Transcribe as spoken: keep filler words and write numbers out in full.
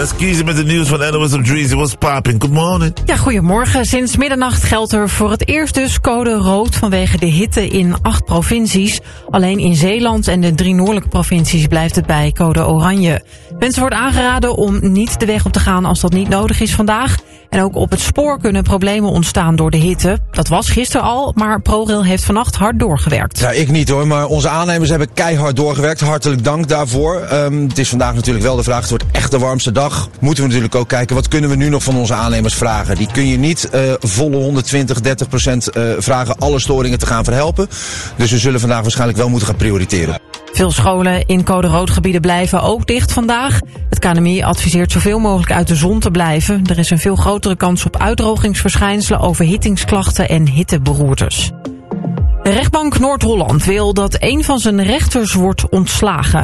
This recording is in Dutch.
Let's kiezen met het nieuws van N O S op Dreezy. What's popping? Good morning. Ja, goedemorgen. Sinds middernacht geldt er voor het eerst dus code rood vanwege de hitte in acht provincies. Alleen in Zeeland en de drie noordelijke provincies blijft het bij code oranje. Mensen wordt aangeraden om niet de weg op te gaan als dat niet nodig is vandaag. En ook op het spoor kunnen problemen ontstaan door de hitte. Dat was gisteren al, maar ProRail heeft vannacht hard doorgewerkt. Ja, ik niet hoor, maar onze aannemers hebben keihard doorgewerkt. Hartelijk dank daarvoor. Um, het is vandaag natuurlijk wel de vraag, het wordt echt de warmste dag. Moeten we natuurlijk ook kijken, wat kunnen we nu nog van onze aannemers vragen? Die kun je niet uh, volle honderdtwintig, dertig procent uh, vragen alle storingen te gaan verhelpen. Dus we zullen vandaag waarschijnlijk wel moeten gaan prioriteren. Veel scholen in code rood gebieden blijven ook dicht vandaag. Het K N M I adviseert zoveel mogelijk uit de zon te blijven. Er is een veel grotere kans op uitdrogingsverschijnselen, overhittingsklachten en hitteberoertes. De rechtbank Noord-Holland wil dat een van zijn rechters wordt ontslagen.